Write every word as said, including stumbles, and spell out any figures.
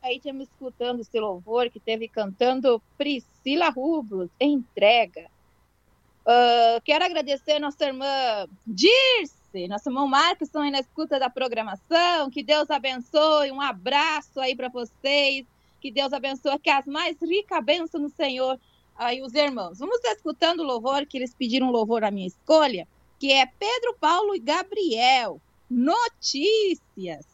Aí estamos escutando esse louvor que teve cantando Priscila Rubros, Entrega. Uh, quero agradecer a nossa irmã Dirce, nossa irmã Marcos, estão aí na escuta da programação. Que Deus abençoe, um abraço aí para vocês. Que Deus abençoe, que as mais ricas bênçãos no Senhor aí os irmãos. Vamos estar escutando o louvor, que eles pediram um louvor à minha escolha, que é Pedro, Paulo e Gabriel. Notícias.